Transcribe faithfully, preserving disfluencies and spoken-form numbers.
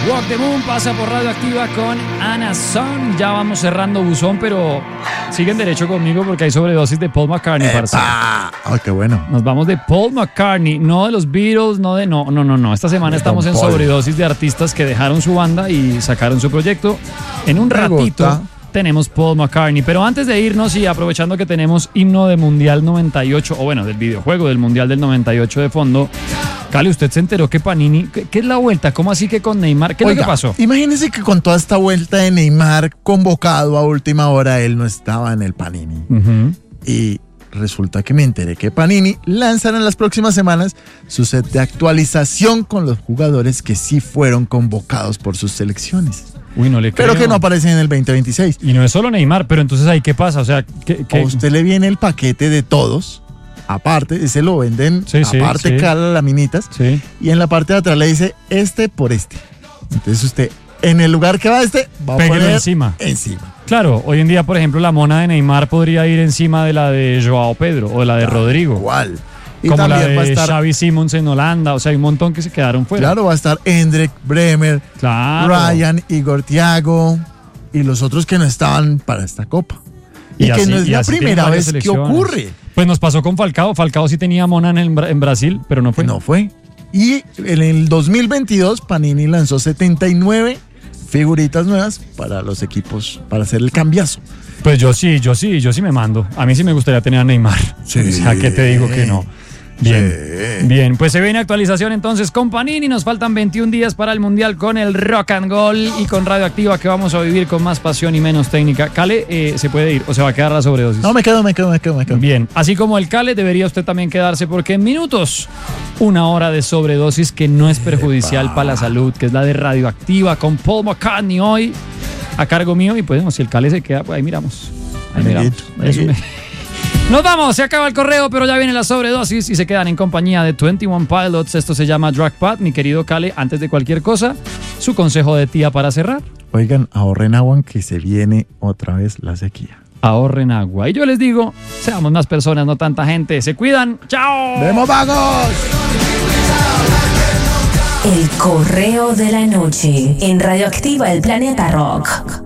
Walk the Moon pasa por Radioactiva con Anna Song. Ya vamos cerrando buzón, pero siguen derecho conmigo porque hay sobredosis de Paul McCartney, parce. ¡Ay, qué bueno! Nos vamos de Paul McCartney, no de los Beatles, no de... No, no, no, no. Esta semana estamos en sobredosis de artistas que dejaron su banda y sacaron su proyecto. En un ratito tenemos Paul McCartney. Pero antes de irnos y aprovechando que tenemos himno de Mundial noventa y ocho, o bueno, del videojuego del Mundial del noventa y ocho de fondo... Cali, ¿usted se enteró que Panini, qué, qué es la vuelta? ¿Cómo así que con Neymar? ¿Qué es Oiga, lo que pasó? Imagínese que con toda esta vuelta de Neymar convocado a última hora, él no estaba en el Panini. Uh-huh. Y resulta que me enteré que Panini lanzará en las próximas semanas su set de actualización con los jugadores que sí fueron convocados por sus selecciones. Uy, no le creo. Pero que no aparecen en el veinte veintiséis. Y no es solo Neymar, pero entonces ahí ¿qué pasa? O sea, ¿qué, qué? A usted le viene el paquete de todos. Aparte, ese lo venden sí, aparte sí, sí. cada laminitas. Sí. Y en la parte de atrás le dice este por este. Entonces usted, en el lugar que va este, va a Péguelo poner encima. encima. Claro, hoy en día, por ejemplo, la mona de Neymar podría ir encima de la de Joao Pedro o de la de Tal Rodrigo. Igual. Y como la también de va a estar, Xavi Simons en Holanda. O sea, hay un montón que se quedaron fuera. claro, va a estar Hendrik, Bremer, Claro. Ryan, Igor Thiago y los otros que no estaban para esta copa. Y, Y que así- no es y la así primera tienen varias vez que selecciones. ocurre. Pues nos pasó con Falcao. Falcao sí tenía mona en, el, Bra- en Brasil, pero no fue. No fue. Y en el dos mil veintidós Panini lanzó setenta y nueve figuritas nuevas para los equipos, para hacer el cambiazo. Pues yo sí, yo sí, yo sí me mando. A mí sí me gustaría tener a Neymar. Sí. O sea, ¿qué te digo que no? Bien, Sí. bien, pues se viene actualización entonces con Panini. Nos faltan veintiún días para el Mundial con el Rock and Roll y con Radioactiva, que vamos a vivir con más pasión y menos técnica. Cale, eh, ¿se puede ir o se va a quedar la sobredosis? No, me quedo, me quedo, me quedo, me quedo. Bien, así como el Cale, debería usted también quedarse porque en minutos una hora de sobredosis que no es perjudicial para la salud, que es la de Radioactiva con Paul McCartney hoy a cargo mío. Y pues no, si el Cale se queda, pues ahí miramos. Ahí miramos. Eso me- Nos vamos, se acaba el correo, pero ya viene la sobredosis y se quedan en compañía de veintiuno Pilots. Esto se llama Dragpad. Mi querido Cale, antes de cualquier cosa, su consejo de tía para cerrar. Oigan, ahorren agua que se viene otra vez la sequía. Ahorren agua. Y yo les digo, seamos más personas, no tanta gente. Se cuidan. ¡Chao! ¡Vemos, vagos! El correo de la noche en Radioactiva, el planeta rock.